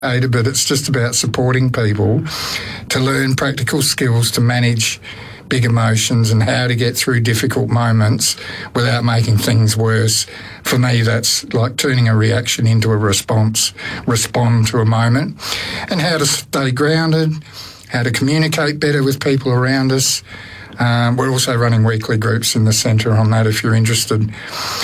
but it's just about supporting people to learn practical skills to manage big emotions and how to get through difficult moments without making things worse. For me, that's like turning a reaction into a response, respond to a moment, and how to stay grounded, how to communicate better with people around us. We're also running weekly groups in the centre on that if you're interested.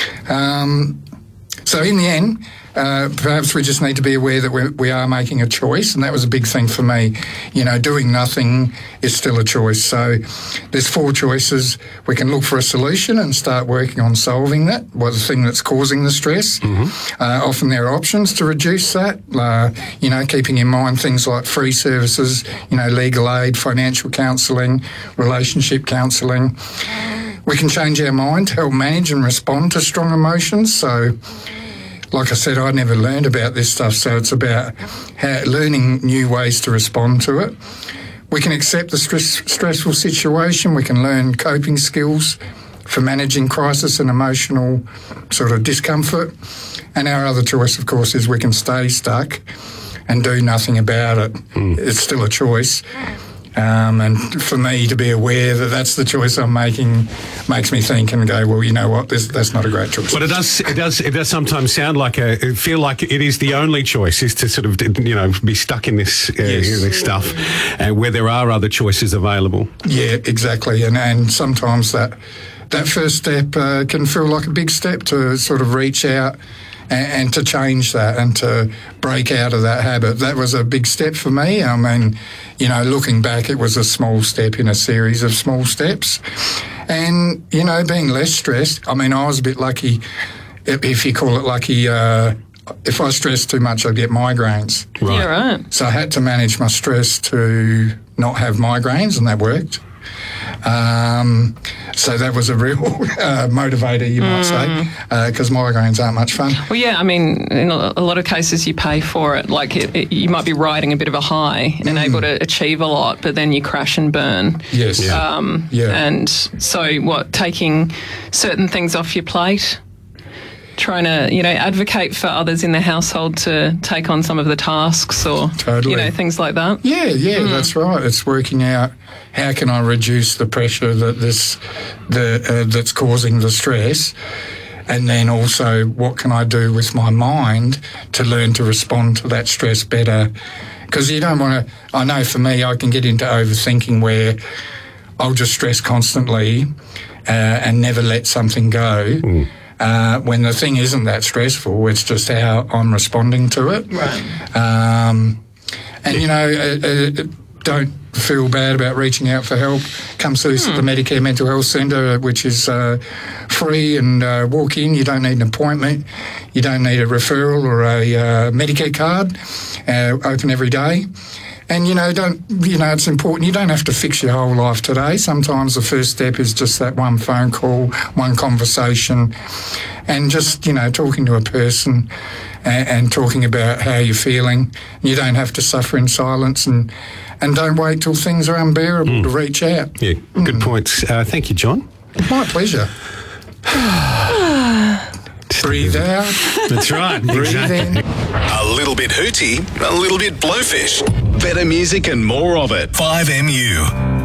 So in the end, perhaps we just need to be aware that we are making a choice, and that was a big thing for me. You know, doing nothing is still a choice. So there's 4 choices. We can look for a solution and start working on solving that, the thing that's causing the stress. Often there are options to reduce that, you know, keeping in mind things like free services, you know, legal aid, financial counselling, relationship counselling. We can change our mind to help manage and respond to strong emotions. So, like I said, I never learned about this stuff, so it's about learning new ways to respond to it. We can accept the stressful situation. We can learn coping skills for managing crisis and emotional sort of discomfort. And our other choice, of course, is we can stay stuck and do nothing about it. It's still a choice. And for me to be aware that that's the choice I'm making makes me think and go, well, you know what, that's not a great choice. But it does sometimes sound like feel like it is the only choice, is to sort of, you know, be stuck in this, this stuff, where there are other choices available. Yeah, exactly. And sometimes that first step can feel like a big step to sort of reach out and to change that and to break out of that habit. That was a big step for me. I mean, you know, looking back, it was a small step in a series of small steps. And, you know, being less stressed, I mean, I was a bit lucky, if you call it lucky, if I stressed too much, I'd get migraines. Right. Yeah, right. So I had to manage my stress to not have migraines, and that worked. So that was a real motivator, you might say, because migraines aren't much fun. Well, yeah, I mean, in a lot of cases you pay for it. Like you might be riding a bit of a high and able to achieve a lot, but then you crash and burn. Yes. And so taking certain things off your plate, trying to, you know, advocate for others in the household to take on some of the tasks or, you know, things like that. Yeah, that's right. It's working out how can I reduce the pressure that that's causing the stress, and then also what can I do with my mind to learn to respond to that stress better. Because you don't want to, I know for me, I can get into overthinking where I'll just stress constantly and never let something go. When the thing isn't that stressful, it's just how I'm responding to it. Right. And, you know, don't feel bad about reaching out for help. Come see us at the Medicare Mental Health Centre, which is free, and walk in. You don't need an appointment. You don't need a referral or a Medicare card. Open every day. And, it's important. You don't have to fix your whole life today. Sometimes the first step is just that one phone call, one conversation, and just, talking to a person and talking about how you're feeling. You don't have to suffer in silence, and don't wait till things are unbearable to reach out. Yeah, good points. Thank you, John. My pleasure. Breathe out. That's right. Breathe in. A little bit hooty, a little bit blowfish. Better music and more of it. 5MU.